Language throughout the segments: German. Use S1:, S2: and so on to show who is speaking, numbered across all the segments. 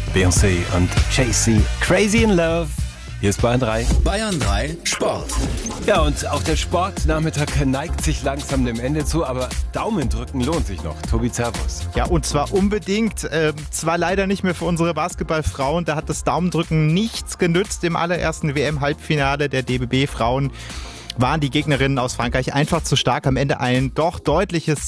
S1: Beyoncé und Jay-Z, Crazy in Love. Hier ist Bayern 3.
S2: Bayern 3 Sport.
S1: Ja, und auch der Sportnachmittag neigt sich langsam dem Ende zu, aber Daumen drücken lohnt sich noch. Tobi, servus.
S3: Ja, und zwar unbedingt. Zwar leider nicht mehr für unsere Basketballfrauen. Da hat das Daumendrücken nichts genützt. Im allerersten WM-Halbfinale der DBB-Frauen waren die Gegnerinnen aus Frankreich einfach zu stark. Am Ende ein doch deutliches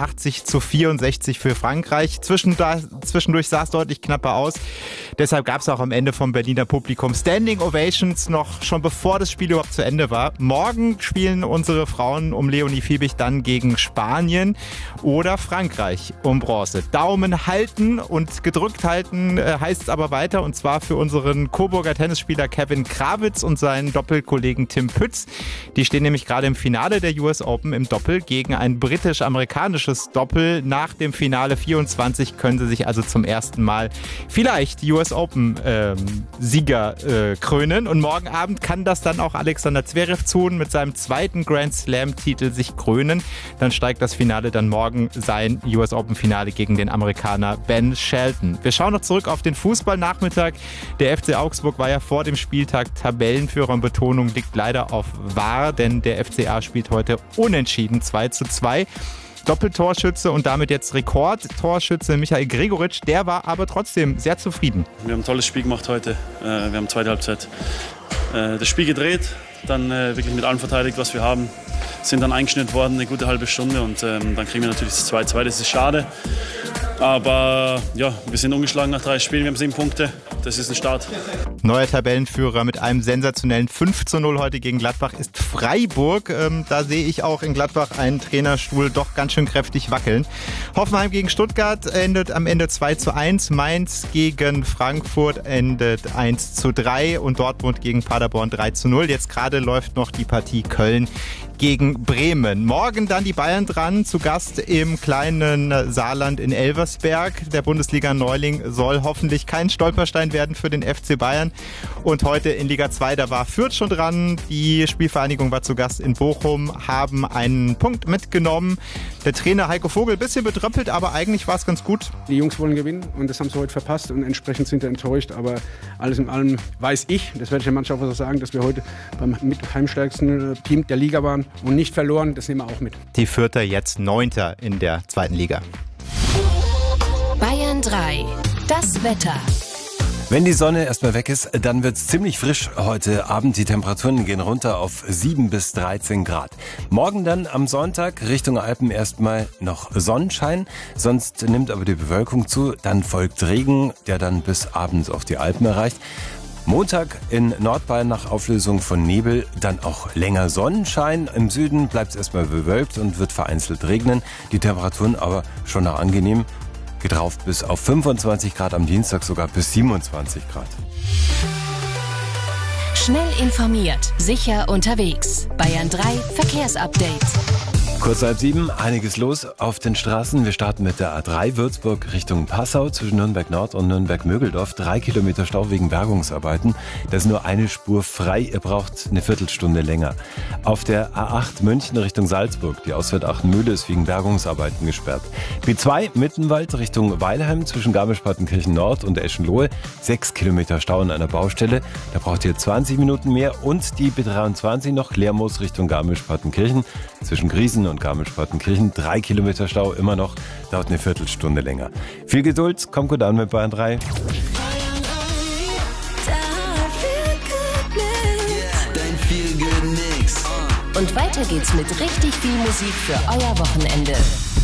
S3: 86-64 für Frankreich. Zwischendurch sah es deutlich knapper aus. Deshalb gab es auch am Ende vom Berliner Publikum Standing Ovations noch schon bevor das Spiel überhaupt zu Ende war. Morgen spielen unsere Frauen um Leonie Fiebig dann gegen Spanien oder Frankreich um Bronze. Daumen halten und gedrückt halten heißt es aber weiter, und zwar für unseren Coburger Tennisspieler Kevin Krawitz und seinen Doppelkollegen Tim Pütz. Die stehen nämlich gerade im Finale der US Open im Doppel gegen ein britisch-amerikanisches Doppel. Nach dem Finale 24 können sie sich also zum ersten Mal vielleicht die US Open Sieger krönen. Und morgen Abend kann das dann auch Alexander Zverev tun, mit seinem zweiten Grand Slam-Titel sich krönen. Dann steigt das Finale dann morgen sein US Open Finale gegen den Amerikaner Ben Shelton. Wir schauen noch zurück auf den Fußballnachmittag. Der FC Augsburg war ja vor dem Spieltag Tabellenführer, und Betonung liegt leider auf wahr, denn der FCA spielt heute unentschieden 2:2. Doppeltorschütze und damit jetzt Rekordtorschütze Michael Gregoritsch, der war aber trotzdem sehr zufrieden.
S4: Wir haben ein tolles Spiel gemacht heute. Wir haben zweite Halbzeit das Spiel gedreht, dann wirklich mit allem verteidigt, was wir haben. Sind dann eingeschnitten worden, eine gute halbe Stunde, und dann kriegen wir natürlich das 2:2. Das ist schade. Aber ja, wir sind ungeschlagen nach 3 Spielen, wir haben 7 Punkte. Das ist ein Start.
S3: Neuer Tabellenführer mit einem sensationellen 5:0 heute gegen Gladbach ist Freiburg. Da sehe ich auch in Gladbach einen Trainerstuhl doch ganz schön kräftig wackeln. Hoffenheim gegen Stuttgart endet am Ende 2:1. Mainz gegen Frankfurt endet 1:3 und Dortmund gegen Paderborn 3:0. Jetzt gerade läuft noch die Partie Köln gegen Bremen. Morgen dann die Bayern dran, zu Gast im kleinen Saarland in Elversberg. Der Bundesliga-Neuling soll hoffentlich kein Stolperstein werden für den FC Bayern. Und heute in Liga 2, da war Fürth schon dran. Die Spielvereinigung war zu Gast in Bochum, haben einen Punkt mitgenommen. Der Trainer Heiko Vogel, bisschen bedröppelt, aber eigentlich war es ganz gut.
S5: Die Jungs wollen gewinnen, und das haben sie heute verpasst, und entsprechend sind sie enttäuscht. Aber alles in allem weiß ich, das werde ich der Mannschaft auch sagen, dass wir heute beim mit heimstärksten Team der Liga waren und nicht verloren. Das nehmen wir auch mit.
S3: Die Fürther jetzt 9. in der 2. Liga.
S6: Bayern 3, das Wetter.
S1: Wenn die Sonne erstmal weg ist, dann wird's ziemlich frisch heute Abend. Die Temperaturen gehen runter auf 7 bis 13 Grad. Morgen dann am Sonntag Richtung Alpen erstmal noch Sonnenschein. Sonst nimmt aber die Bewölkung zu. Dann folgt Regen, der dann bis abends auf die Alpen erreicht. Montag in Nordbayern nach Auflösung von Nebel dann auch länger Sonnenschein. Im Süden bleibt es erstmal bewölkt und wird vereinzelt regnen. Die Temperaturen aber schon noch angenehm. Geht rauf bis auf 25 Grad, am Dienstag sogar bis 27 Grad.
S6: Schnell informiert, sicher unterwegs. Bayern 3 Verkehrsupdate.
S1: Kurz 6:30, einiges los auf den Straßen. Wir starten mit der A3 Würzburg Richtung Passau zwischen Nürnberg Nord und Nürnberg-Mögeldorf. 3 Kilometer Stau wegen Bergungsarbeiten. Da ist nur eine Spur frei. Ihr braucht eine Viertelstunde länger. Auf der A8 München Richtung Salzburg. Die Ausfahrt Achtenmühle ist wegen Bergungsarbeiten gesperrt. B2 Mittenwald Richtung Weilheim zwischen Garmisch-Partenkirchen Nord und Eschenlohe. 6 Kilometer Stau an einer Baustelle. Da braucht ihr 20 Minuten mehr. Und die B23 noch Lermoos Richtung Garmisch-Partenkirchen zwischen Griesen und Garmisch-Partenkirchen. 3 Kilometer Stau immer noch, dauert eine Viertelstunde länger. Viel Geduld, kommt gut an mit Bayern 3.
S2: Dein Feel-Good-Mix.
S6: Und weiter geht's mit richtig viel Musik für euer Wochenende.